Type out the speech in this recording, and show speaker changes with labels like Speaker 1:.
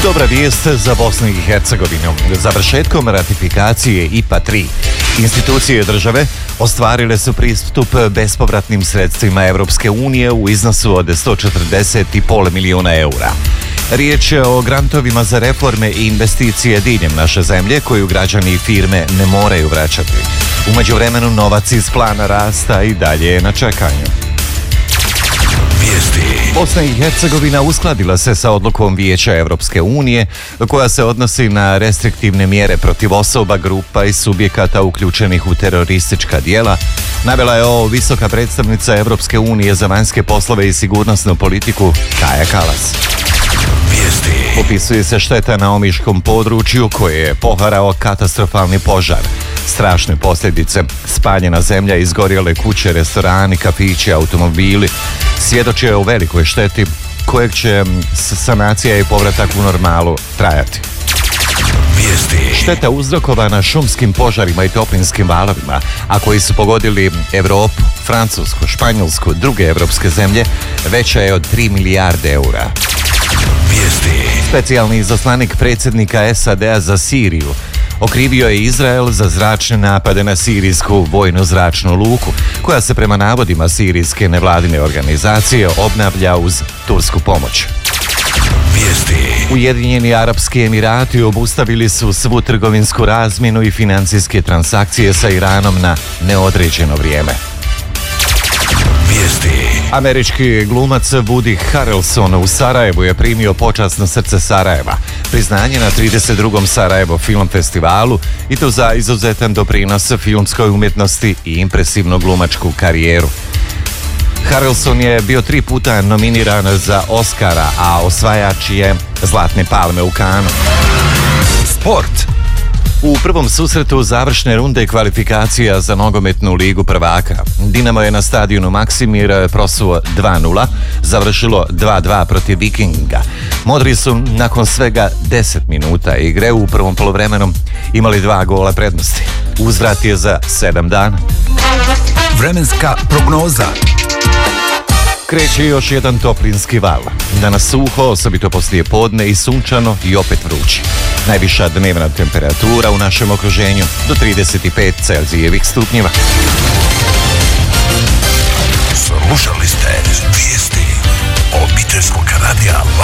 Speaker 1: Dobra vijest za Bosnu i Hercegovinu. Završetkom ratifikacije IPA 3 institucije države ostvarile su pristup bespovratnim sredstvima Europske unije u iznosu od 140,5 milijuna eura. Riječ je o grantovima za reforme i investicije diljem naše zemlje koju građani i firme ne moraju vraćati. U međuvremenu novac iz plana rasta i dalje je na čekanju. Bosna i Hercegovina uskladila se sa odlukom Vijeća Europske unije koja se odnosi na restriktivne mjere protiv osoba, grupa i subjekata uključenih u teroristička djela. Navela je ovo visoka predstavnica Europske unije za vanjske poslove i sigurnosnu politiku Kaja Kallas. Popisuje se šteta na omiškom području koje je poharao katastrofalni požar. Strašne posljedice, spaljena zemlja, izgorjele kuće, restorani, kafići, automobili, svjedoče o velikoj šteti kojeg će sanacija i povratak u normalu trajati. Šteta uzrokovana šumskim požarima i toplinskim valovima, a koji su pogodili Europu, Francusku, Španjolsku, druge evropske zemlje, veća je od 3 milijarde eura. Specijalni izaslanik predsjednika SAD-a za Siriju okrivio je Izrael za zračne napade na sirijsku vojnu zračnu luku, koja se prema navodima sirijske nevladine organizacije obnavlja uz tursku pomoć. Ujedinjeni Arapski Emirati obustavili su svu trgovinsku razmjenu i financijske transakcije sa Iranom na neodređeno vrijeme. Američki glumac Woody Harrelson u Sarajevu je primio počasno srce Sarajeva, priznanje na 32. Sarajevo film festivalu, i to za izuzetan doprinos filmskoj umjetnosti i impresivnu glumačku karijeru. Harrelson je bio 3 puta nominiran za Oscara, a osvajač je Zlatne palme u Kanu. Sport. U prvom susretu završne runde kvalifikacija za nogometnu ligu prvaka, Dinamo je na stadionu Maksimir prosuo 2:0, završilo 2:2 protiv Vikinga. Modri su nakon svega 10 minuta igre u prvom poluvremenu imali 2 gola prednosti. Uzvrat je za 7 dana.
Speaker 2: Vremenska prognoza.
Speaker 1: Kreće još jedan toplinski val. Danas suho, osobito poslije podne, i sunčano i opet vruće. Najviša dnevna temperatura u našem okruženju do 35 Celzijevih stupnjeva.
Speaker 2: Slušali ste vijesti obiteljskog radija